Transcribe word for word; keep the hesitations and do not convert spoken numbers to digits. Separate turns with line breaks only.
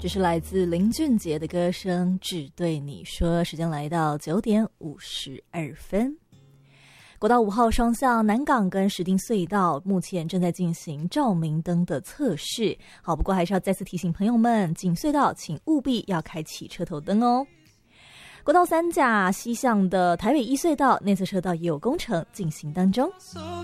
这是来自林俊杰的歌声，只对你说。时间来到九点五十二分。国道五号双向南港跟石碇隧道目前正在进行照明灯的测试。好，不过还是要再次提醒朋友们，进隧道请务必要开启车头灯哦。国道三甲西向的台北一隧道内侧车道也有工程进行当中。